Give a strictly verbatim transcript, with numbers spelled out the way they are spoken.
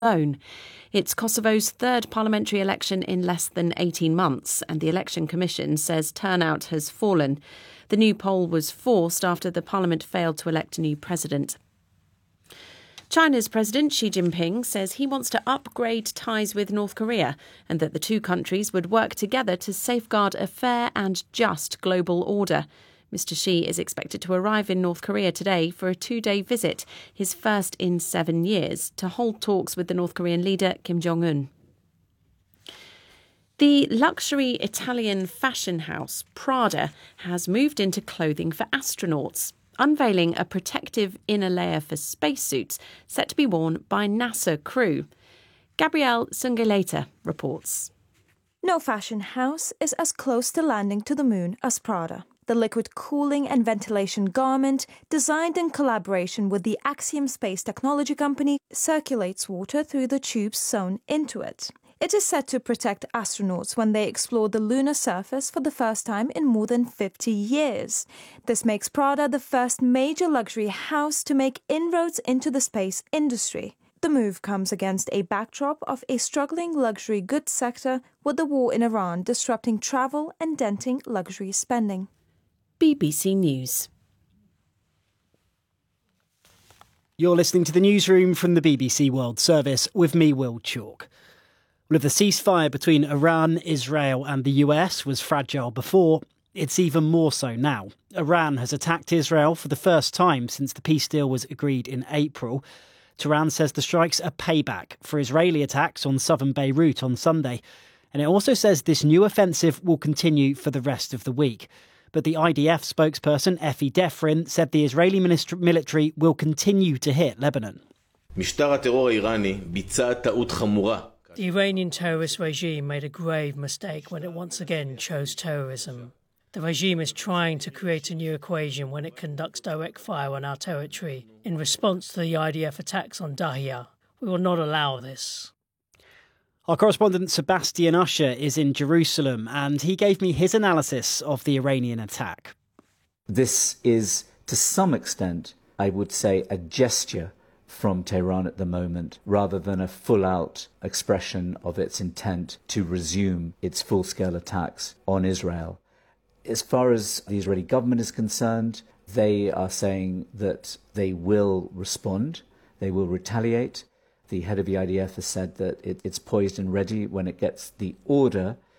alone. It's Kosovo's third parliamentary election in less than eighteen months, and the Election Commission says turnout has fallen. The new poll was forced after the parliament failed to elect a new president. China's President Xi Jinping says he wants to upgrade ties with North Korea and that the two countries would work together to safeguard a fair and just global order. Mister Xi is expected to arrive in North Korea today for a two-day visit, his first in seven years, to hold talks with the North Korean leader Kim Jong-un. The luxury Italian fashion house Prada has moved into clothing for astronauts, unveiling a protective inner layer for spacesuits set to be worn by NASA crew. Gabrielle Sungeleta reports. No fashion house is as close to landing to the moon as Prada. The liquid cooling and ventilation garment, designed in collaboration with the Axiom space technology company, circulates water through the tubes sewn into it. It is set to protect astronauts when they explore the lunar surface for the first time in more than fifty years. This makes Prada the first major luxury house to make inroads into the space industry. The move comes against a backdrop of a struggling luxury goods sector, with the war in Iran disrupting travel and denting luxury spending. B B C News. You're listening to the newsroom from the B B C World Service with me, Will Chalk. Well, if the ceasefire between Iran, Israel and the U S was fragile before, it's even more so now. Iran has attacked Israel for the first time since the peace deal was agreed in April. Tehran says the strikes are payback for Israeli attacks on southern Beirut on Sunday. And it also says this new offensive will continue for the rest of the week. But the I D F spokesperson, Efi Defrin, said the Israeli ministry, military will continue to hit Lebanon. The Iranian terrorist regime made a grave mistake when it once again chose terrorism. The regime is trying to create a new equation when it conducts direct fire on our territory in response to the I D F attacks on Dahia. We will not allow this. Our correspondent Sebastian Usher is in Jerusalem and he gave me his analysis of the Iranian attack. This is, to some extent, I would say, a gesture from Tehran at the moment, rather than a full-out expression of its intent to resume its full-scale attacks on Israel. As far as the Israeli government is concerned, they are saying that they will respond, they will retaliate. The head of the I D F has said that it, it's poised and ready when it gets the order